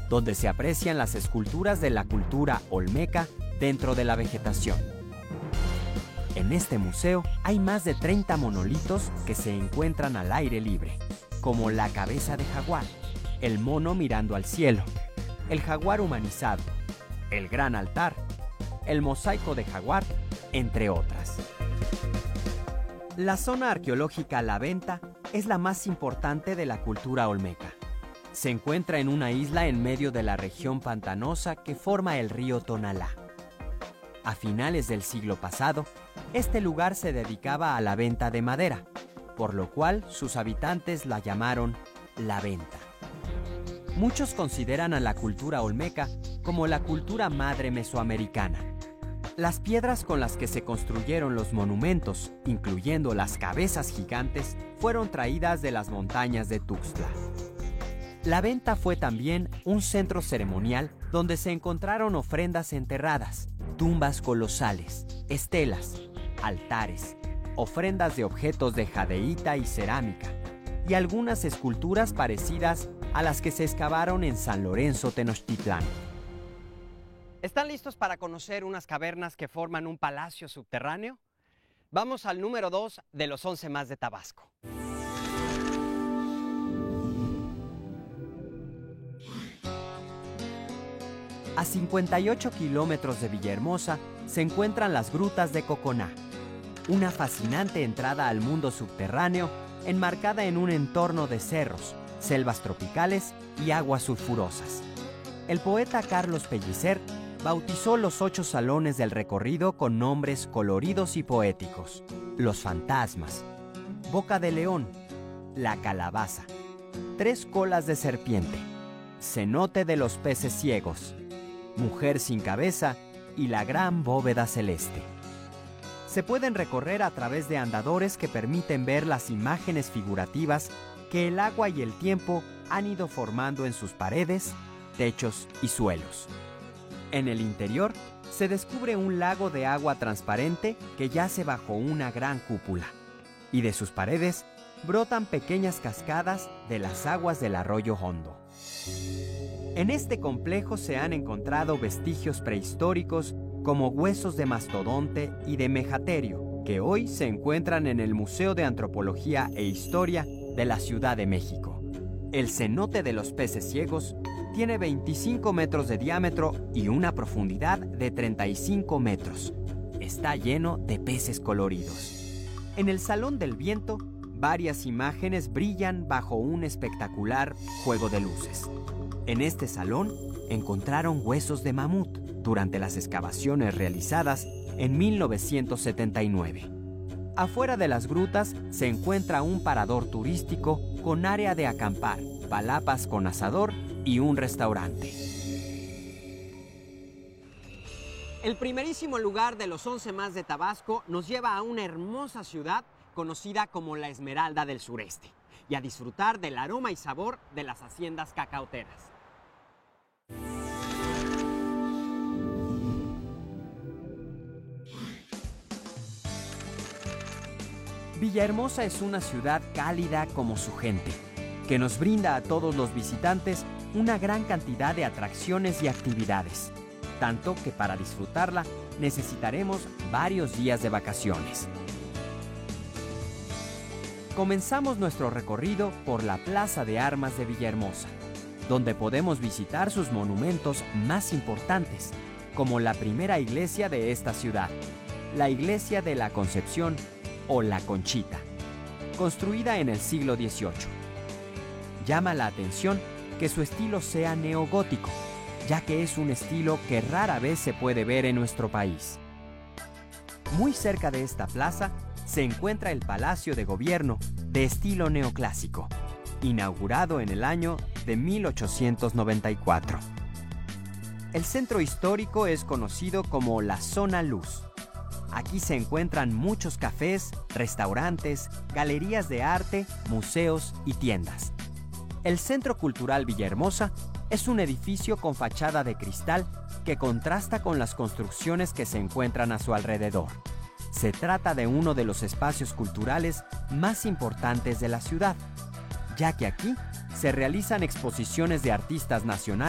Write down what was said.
donde se aprecian las esculturas de la cultura olmeca dentro de la vegetación. En este museo hay más de 30 monolitos que se encuentran al aire libre, como la cabeza de jaguar, el mono mirando al cielo, el jaguar humanizado, el gran altar, el mosaico de jaguar, entre otras. La zona arqueológica La Venta es la más importante de la cultura olmeca. Se encuentra en una isla en medio de la región pantanosa que forma el río Tonalá. A finales del siglo pasado, este lugar se dedicaba a la venta de madera, por lo cual sus habitantes la llamaron La Venta. Muchos consideran a la cultura olmeca como la cultura madre mesoamericana. Las piedras con las que se construyeron los monumentos, incluyendo las cabezas gigantes, fueron traídas de las montañas de Tuxtla. La Venta fue también un centro ceremonial donde se encontraron ofrendas enterradas, tumbas colosales, estelas, altares, ofrendas de objetos de jadeíta y cerámica, y algunas esculturas parecidas a las que se excavaron en San Lorenzo, Tenochtitlán. ¿Están listos para conocer unas cavernas que forman un palacio subterráneo? Vamos al número 2 de los 11 más de Tabasco. A 58 kilómetros de Villahermosa se encuentran las Grutas de Coconá, una fascinante entrada al mundo subterráneo enmarcada en un entorno de cerros, selvas tropicales y aguas sulfurosas. El poeta Carlos Pellicer bautizó los 8 salones del recorrido con nombres coloridos y poéticos: Los Fantasmas, Boca de León, La Calabaza, Tres Colas de Serpiente, Cenote de los Peces Ciegos, Mujer sin Cabeza y la Gran Bóveda Celeste. Se pueden recorrer a través de andadores que permiten ver las imágenes figurativas que el agua y el tiempo han ido formando en sus paredes, techos y suelos. En el interior se descubre un lago de agua transparente que yace bajo una gran cúpula, y de sus paredes brotan pequeñas cascadas de las aguas del arroyo Hondo. En este complejo se han encontrado vestigios prehistóricos como huesos de mastodonte y de megaterio, que hoy se encuentran en el Museo de Antropología e Historia de la Ciudad de México. El cenote de los peces ciegos tiene 25 metros de diámetro y una profundidad de 35 metros. Está lleno de peces coloridos. En el Salón del Viento, varias imágenes brillan bajo un espectacular juego de luces. En este salón encontraron huesos de mamut durante las excavaciones realizadas en 1979. Afuera de las grutas se encuentra un parador turístico con área de acampar, palapas con asador y un restaurante. El primerísimo lugar de los 11 más de Tabasco nos lleva a una hermosa ciudad conocida como la Esmeralda del Sureste y a disfrutar del aroma y sabor de las haciendas cacaoteras. Villahermosa es una ciudad cálida como su gente, que nos brinda a todos los visitantes una gran cantidad de atracciones y actividades, tanto que para disfrutarla necesitaremos varios días de vacaciones. Comenzamos nuestro recorrido por la Plaza de Armas de Villahermosa, donde podemos visitar sus monumentos más importantes, como la primera iglesia de esta ciudad, la Iglesia de la Concepción o La Conchita, construida en el siglo XVIII. Llama la atención que su estilo sea neogótico, ya que es un estilo que rara vez se puede ver en nuestro país. Muy cerca de esta plaza se encuentra el Palacio de Gobierno de estilo neoclásico, inaugurado en el año de 1894. El centro histórico es conocido como la Zona Luz. Aquí se encuentran muchos cafés, restaurantes, galerías de arte, museos y tiendas. El Centro Cultural Villahermosa es un edificio con fachada de cristal que contrasta con las construcciones que se encuentran a su alrededor. Se trata de uno de los espacios culturales más importantes de la ciudad, ya que aquí se realizan exposiciones de artistas nacionales